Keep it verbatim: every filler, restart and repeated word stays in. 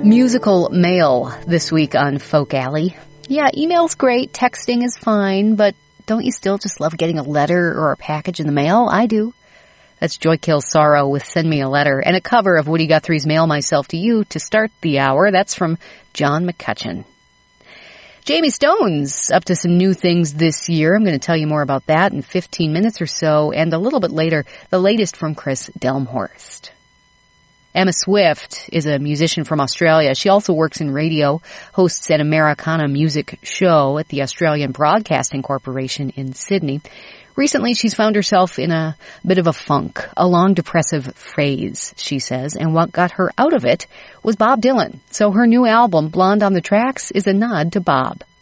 Musical mail this week on Folk Alley. Yeah, email's great, texting is fine, but don't you still just love getting a letter or a package in the mail? I do. That's Joy Kills Sorrow with Send Me a Letter, and a cover of Woody Guthrie's Mail Myself to You to start the hour. That's from John McCutcheon. Jamie Stone's up to some new things this year. I'm going to tell you more about that in fifteen minutes or so, and a little bit later, the latest from Chris Delmhorst. Emma Swift is a musician from Australia. She also works in radio, hosts an Americana music show at the Australian Broadcasting Corporation in Sydney. Recently, she's found herself in a bit of a funk, a long depressive phase, she says, and what got her out of it was Bob Dylan. So her new album, Blonde on the Tracks, is a nod to Bob.